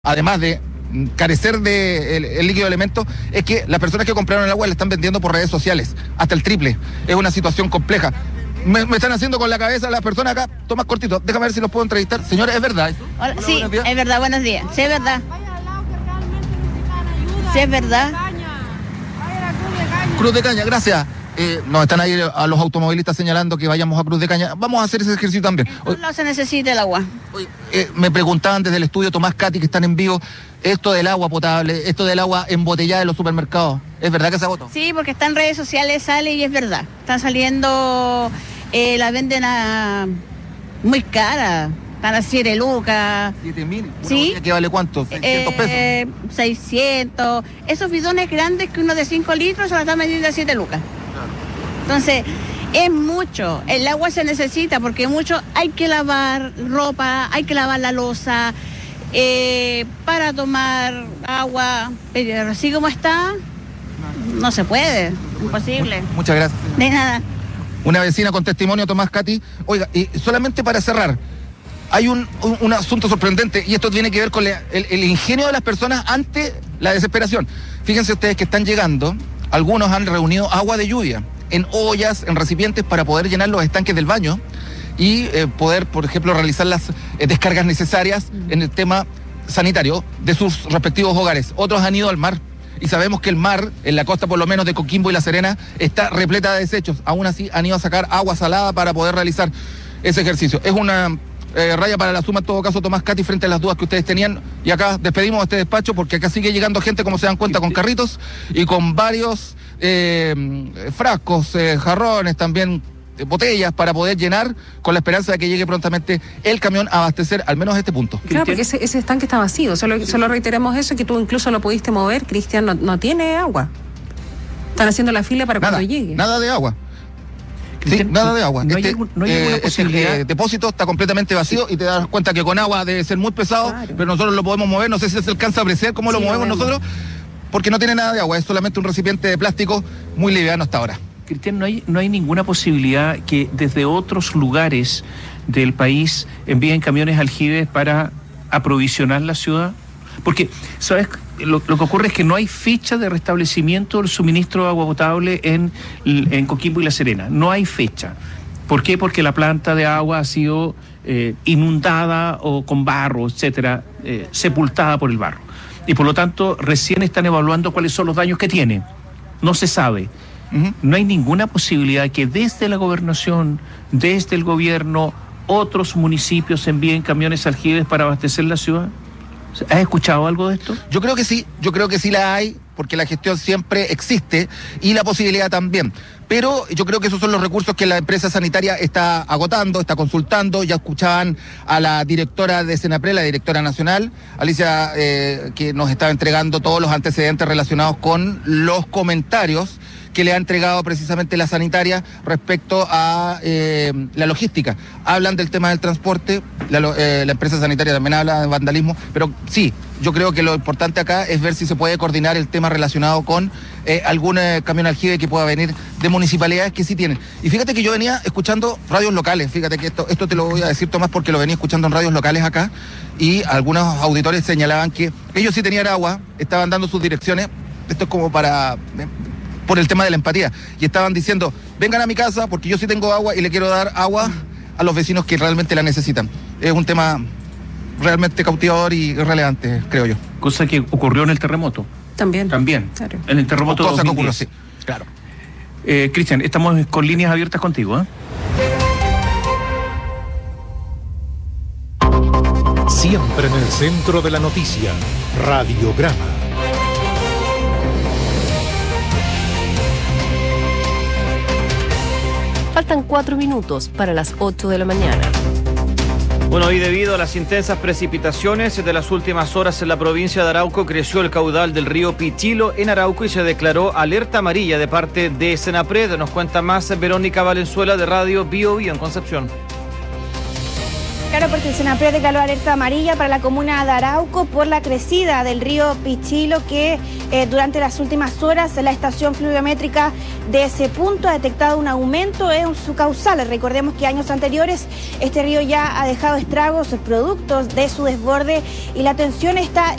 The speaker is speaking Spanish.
además de carecer de el líquido de elementos, es que las personas que compraron el agua la están vendiendo por redes sociales, hasta el triple. Es una situación compleja. Me están haciendo con la cabeza las personas acá. Tomás Cortito, déjame ver si los puedo entrevistar. Señora, ¿es verdad eso? Hola, sí, es verdad, buenos días. Sí, es verdad. Sí, es verdad. Cruz de Caña, gracias. Nos están ahí a los automovilistas señalando que vayamos a Cruz de Caña. Vamos a hacer ese ejercicio también. En todos lados se necesita el agua. Me preguntaban desde el estudio Tomás Cati, que están en vivo, esto del agua potable, esto del agua embotellada en los supermercados. ¿Es verdad que se agotó? Sí, porque está en redes sociales, sale y es verdad. Están saliendo, la venden muy cara. Están a 7 lucas. 7.000. Sí. ¿Qué vale cuánto? 600 pesos. 600. Esos bidones grandes que uno de 5 litros se la están vendiendo a 7 lucas. Entonces, es mucho. El agua se necesita porque mucho hay que lavar ropa, hay que lavar la loza, para tomar agua. Pero así como está, no se puede. Imposible. Muchas gracias. De nada. Una vecina con testimonio, Tomás Cati. Oiga, y solamente para cerrar, hay un asunto sorprendente y esto tiene que ver con el ingenio de las personas ante la desesperación. Fíjense ustedes que están llegando, algunos han reunido agua de lluvia en ollas, en recipientes para poder llenar los estanques del baño y poder, por ejemplo, realizar las descargas necesarias en el tema sanitario de sus respectivos hogares. Otros han ido al mar y sabemos que el mar, en la costa por lo menos de Coquimbo y La Serena, está repleta de desechos. Aún así han ido a sacar agua salada para poder realizar ese ejercicio. Es una raya para la suma en todo caso, Tomás Cati, frente a las dudas que ustedes tenían. Y acá despedimos este despacho porque acá sigue llegando gente, como se dan cuenta, con carritos y con varios frascos, jarrones, también botellas para poder llenar, con la esperanza de que llegue prontamente el camión a abastecer al menos este punto. Claro, porque ese estanque está vacío. Solo reiteramos eso, que tú incluso lo pudiste mover. Cristian no tiene agua. Están haciendo la fila para cuando llegue. Nada de agua. Sí, nada de agua. No hay ninguna posibilidad. El depósito está completamente vacío y te das cuenta que con agua debe ser muy pesado, claro, pero nosotros lo podemos mover. No sé si se alcanza a apreciar cómo lo movemos nosotros, porque no tiene nada de agua, es solamente un recipiente de plástico muy liviano hasta ahora. Cristian, no hay ninguna posibilidad que desde otros lugares del país envíen camiones aljibes para aprovisionar la ciudad. Porque, ¿sabes? Lo que ocurre es que no hay fecha de restablecimiento del suministro de agua potable en Coquimbo y La Serena. No hay fecha. ¿Por qué? Porque la planta de agua ha sido inundada o con barro, etcétera, sepultada por el barro. Y por lo tanto, recién están evaluando cuáles son los daños que tiene. No se sabe. No hay ninguna posibilidad que desde la gobernación, desde el gobierno, otros municipios envíen camiones aljibes para abastecer la ciudad. ¿Has escuchado algo de esto? Yo creo que sí la hay, porque la gestión siempre existe y la posibilidad también. Pero yo creo que esos son los recursos que la empresa sanitaria está agotando, está consultando. Ya escuchaban a la directora de Senapred, la directora nacional, Alicia, que nos estaba entregando todos los antecedentes relacionados con los comentarios que le ha entregado precisamente la sanitaria respecto a la logística. Hablan del tema del transporte, la empresa sanitaria también habla de vandalismo, pero sí, yo creo que lo importante acá es ver si se puede coordinar el tema relacionado con algún camión aljibe que pueda venir de municipalidades que sí tienen. Y fíjate que yo venía escuchando radios locales, fíjate que esto te lo voy a decir, Tomás, porque lo venía escuchando en radios locales acá, y algunos auditores señalaban que ellos sí tenían agua, estaban dando sus direcciones, esto es como por el tema de la empatía, y estaban diciendo, vengan a mi casa porque yo sí tengo agua y le quiero dar agua a los vecinos que realmente la necesitan. Es un tema realmente cautivador y relevante, creo yo. Cosa que ocurrió en el terremoto. También. Claro. En el terremoto. Cosa que ocurrió, sí, claro. Cristian, estamos con líneas abiertas contigo, ¿eh? Siempre en el centro de la noticia, Radiograma. Faltan 4 minutos para las 8 de la mañana. Bueno, y debido a las intensas precipitaciones de las últimas horas en la provincia de Arauco, creció el caudal del río Pichilo en Arauco y se declaró alerta amarilla de parte de Senapred. Nos cuenta más Verónica Valenzuela de Radio Bio Bio en Concepción. Claro, porque el Senapred declaró alerta amarilla para la comuna de Arauco por la crecida del río Pichilo, que durante las últimas horas la estación pluviométrica de ese punto ha detectado un aumento en su caudal. Recordemos que años anteriores este río ya ha dejado estragos productos de su desborde y la atención está